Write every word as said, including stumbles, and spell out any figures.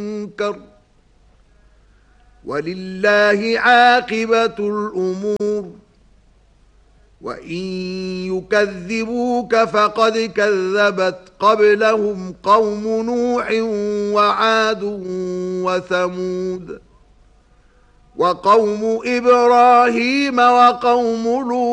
منكر ولله عاقبة الأمور وإن يكذبوك فقد كذبت قبلهم قوم نوح وعاد وثمود وقوم إبراهيم وقوم لوط